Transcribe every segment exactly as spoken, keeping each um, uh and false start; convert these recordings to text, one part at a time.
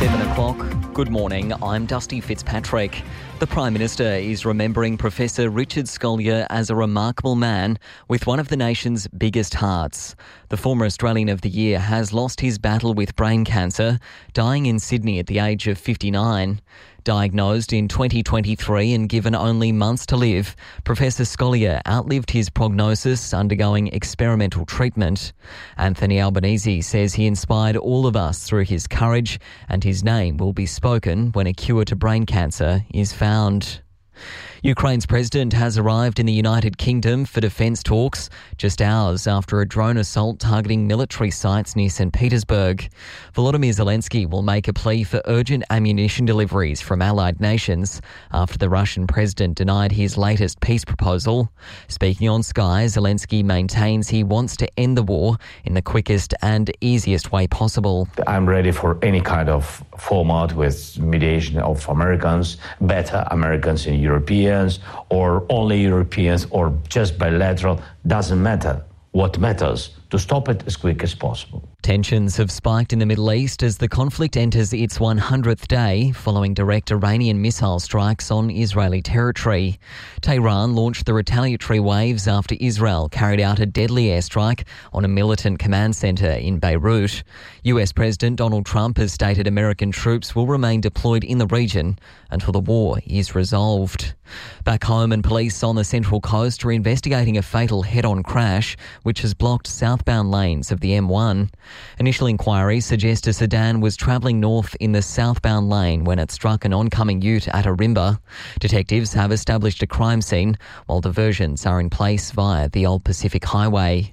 seven o'clock. Good morning, I'm Dusty Fitzpatrick. The Prime Minister is remembering Professor Richard Scolyer as a remarkable man with one of the nation's biggest hearts. The former Australian of the Year has lost his battle with brain cancer, dying in Sydney at the age of fifty-nine. Diagnosed in twenty twenty-three and given only months to live, Professor Scolyer outlived his prognosis, undergoing experimental treatment. Anthony Albanese says he inspired all of us through his courage, and his name will be spoken when a cure to brain cancer is found. Ukraine's president has arrived in the United Kingdom for defence talks just hours after a drone assault targeting military sites near St Petersburg. Volodymyr Zelensky will make a plea for urgent ammunition deliveries from allied nations after the Russian president denied his latest peace proposal. Speaking on Sky, Zelensky maintains he wants to end the war in the quickest and easiest way possible. I'm ready for any kind of format with mediation of Americans, better Americans and Europeans, or only Europeans, or just bilateral, doesn't matter. What matters, to stop it as quick as possible. Tensions have spiked in the Middle East as the conflict enters its one hundredth day following direct Iranian missile strikes on Israeli territory. Tehran launched the retaliatory waves after Israel carried out a deadly airstrike on a militant command centre in Beirut. U S President Donald Trump has stated American troops will remain deployed in the region until the war is resolved. Back home, and police on the Central Coast are investigating a fatal head-on crash which has blocked southbound lanes of the M one. Initial inquiries suggest a sedan was travelling north in the southbound lane when it struck an oncoming ute at Arimba. Detectives have established a crime scene while diversions are in place via the Old Pacific Highway.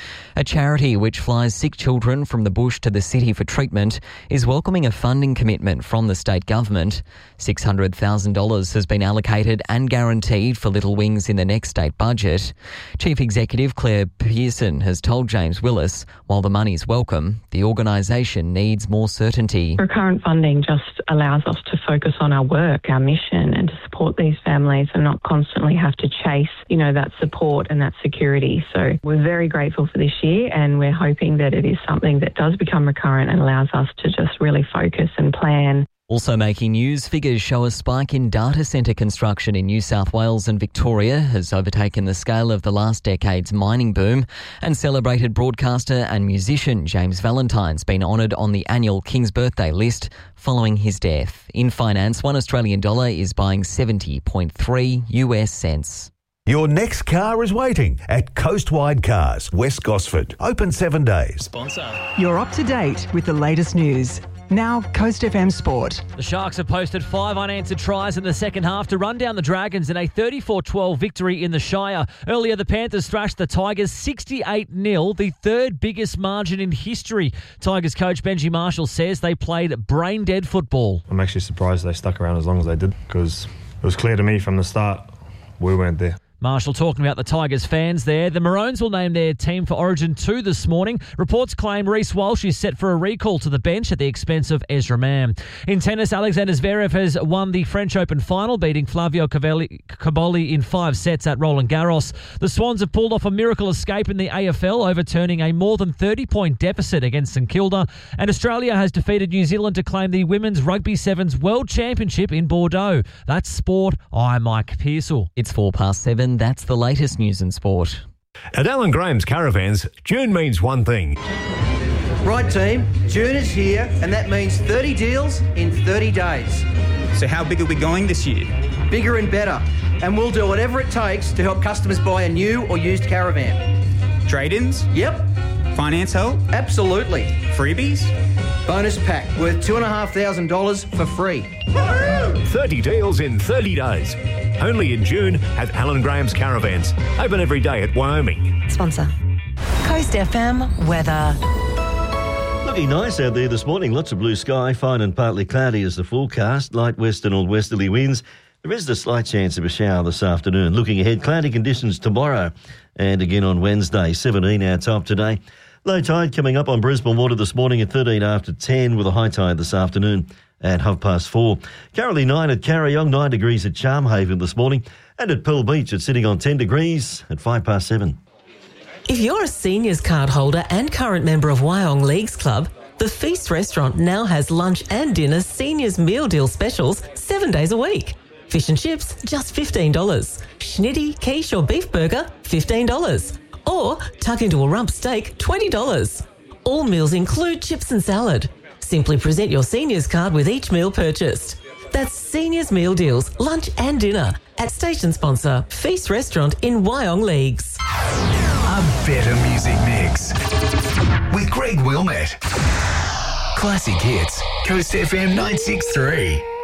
A charity which flies sick children from the bush to the city for treatment is welcoming a funding commitment from the state government. six hundred thousand dollars has been allocated and guaranteed for Little Wings in the next state budget. Chief Executive Claire Pearson has told James Willis, while the money's welcome, the organisation needs more certainty. Recurrent funding just allows us to focus on our work, our mission, and to support these families and not constantly have to chase, you know, that support and that security. So we're very grateful for this year, and we're hoping that it is something that does become recurrent and allows us to just really focus and plan. Also making news, figures show a spike in data centre construction in New South Wales and Victoria has overtaken the scale of the last decade's mining boom, and celebrated broadcaster and musician James Valentine's been honoured on the annual King's Birthday list following his death. In finance, one Australian dollar is buying seventy point three U S cents. Your next car is waiting at Coastwide Cars, West Gosford. Open seven days. Sponsor. You're up to date with the latest news. Now, Coast F M Sport. The Sharks have posted five unanswered tries in the second half to run down the Dragons in a thirty-four twelve victory in the Shire. Earlier, the Panthers thrashed the Tigers sixty-eight nil, the third biggest margin in history. Tigers coach Benji Marshall says they played brain-dead football. I'm actually surprised they stuck around as long as they did, because it was clear to me from the start we weren't there. Marshall talking about the Tigers fans there. The Maroons will name their team for Origin two this morning. Reports claim Reece Walsh is set for a recall to the bench at the expense of Ezra Mam. In tennis, Alexander Zverev has won the French Open final, beating Flavio Caboli in five sets at Roland Garros. The Swans have pulled off a miracle escape in the A F L, overturning a more than thirty-point deficit against St Kilda. And Australia has defeated New Zealand to claim the Women's Rugby Sevens World Championship in Bordeaux. That's sport. I'm Mike Pearsall. It's four past seven. That's the latest news in sport. At Alan Graham's Caravans, June means one thing. Right, team, June is here, and that means thirty deals in thirty days. So how big are we going this year? Bigger and better. And we'll do whatever it takes to help customers buy a new or used caravan. Trade-ins? Yep. Finance help? Absolutely. Freebies? Bonus pack worth two thousand five hundred dollars for free. thirty deals in thirty days. Only in June at Alan Graham's Caravans. Open every day at Wyoming. Sponsor. Coast F M weather. Looking nice out there this morning. Lots of blue sky, fine and partly cloudy as the forecast. Light west and northwesterly winds. There is a slight chance of a shower this afternoon. Looking ahead, cloudy conditions tomorrow and again on Wednesday. seventeen our top today. Low tide coming up on Brisbane Water this morning at thirteen after ten, with a high tide this afternoon at half past four. Currently nine at Carryong, nine degrees at Charmhaven this morning, and at Pearl Beach it's sitting on ten degrees at five past seven. If you're a seniors card holder and current member of Wyong Leagues Club, The Feast restaurant now has lunch and dinner seniors meal deal specials seven days a week. Fish and chips, just fifteen dollars. Schnitty, quiche or beef burger, fifteen dollars. Or tuck into a rump steak, twenty dollars. All meals include chips and salad. Simply present your seniors card with each meal purchased. That's Seniors Meal Deals, lunch and dinner at station sponsor Feast Restaurant in Wyong Leagues. A better music mix with Greg Wilmette. Classic Hits, Coast F M nine six three.